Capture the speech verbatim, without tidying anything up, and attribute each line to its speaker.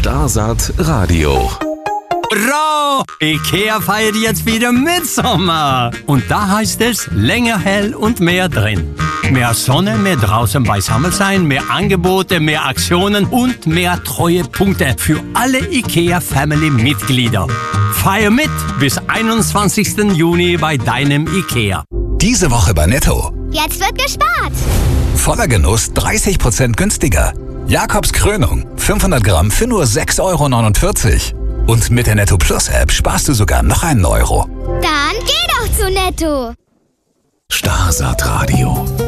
Speaker 1: Starsat Radio.
Speaker 2: Bra! IKEA feiert jetzt wieder Mitsommer. Und da heißt es länger hell und mehr drin. Mehr Sonne, mehr draußen beisammen sein, mehr Angebote, mehr Aktionen und mehr Treuepunkte für alle IKEA-Family-Mitglieder. Feier mit bis einundzwanzigsten Juni bei deinem IKEA.
Speaker 3: Diese Woche bei Netto.
Speaker 4: Jetzt wird gespart.
Speaker 3: Voller Genuss dreißig Prozent günstiger. Jakobs Krönung fünfhundert Gramm für nur sechs Euro neunundvierzig. Und mit der Netto Plus App sparst du sogar noch einen Euro.
Speaker 4: Dann geh doch zu Netto.
Speaker 1: Starsat Radio.